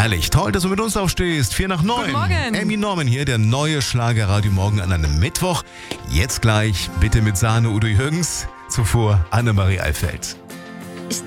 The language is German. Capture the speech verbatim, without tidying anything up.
Herrlich, toll, dass du mit uns aufstehst. Vier nach neun. Guten Morgen. Amy Norman hier, der neue Schlagerradio Morgen an einem Mittwoch. Jetzt gleich bitte mit Sahne Udo Jürgens. Zuvor Annemarie Alfeld.